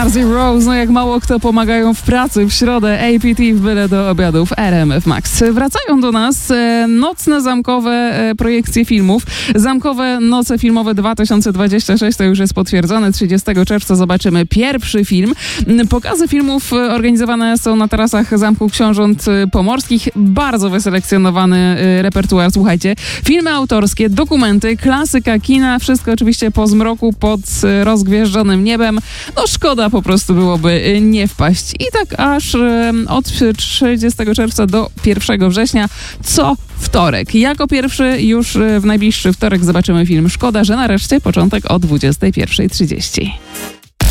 Mars i Rose, no jak mało kto pomagają w pracy w środę. APT w byle do obiadów RMF Max. Wracają do nas nocne zamkowe projekcje filmów. Zamkowe noce filmowe 2026 to już jest potwierdzone. 30 czerwca zobaczymy pierwszy film. Pokazy filmów organizowane są na tarasach Zamku Książąt Pomorskich. Bardzo wyselekcjonowany repertuar, słuchajcie. Filmy autorskie, dokumenty, klasyka kina, wszystko oczywiście po zmroku, pod rozgwieżdżonym niebem. No szkoda po prostu byłoby nie wpaść. I tak aż od 30 czerwca do 1 września co wtorek. Jako pierwszy już w najbliższy wtorek zobaczymy film Szkoda, że nareszcie początek o 21:30.